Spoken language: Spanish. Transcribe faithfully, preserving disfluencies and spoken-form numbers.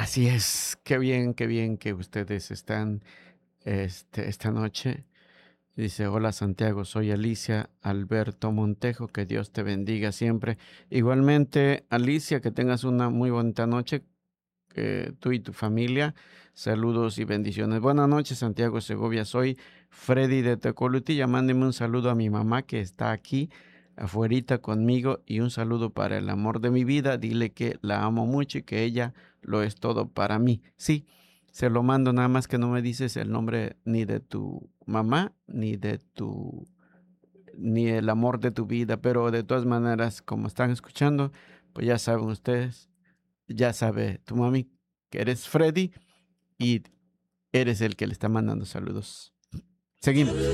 Así es, qué bien, qué bien que ustedes están, este, esta noche. Dice, hola Santiago, soy Alicia Alberto Montejo, que Dios te bendiga siempre. Igualmente, Alicia, que tengas una muy bonita noche, eh, tú y tu familia. Saludos y bendiciones. Buenas noches, Santiago Segovia. Soy Freddy de Tecolutilla. Mándeme un saludo a mi mamá que está aquí afuerita conmigo y un saludo para el amor de mi vida. Dile que la amo mucho y que ella lo es todo para mí. Sí, se lo mando, nada más que no me dices el nombre ni de tu mamá ni de tu ni el amor de tu vida, pero de todas maneras, como están escuchando, pues ya saben ustedes, ya sabe tu mami que eres Freddy y eres el que le está mandando saludos. Seguimos.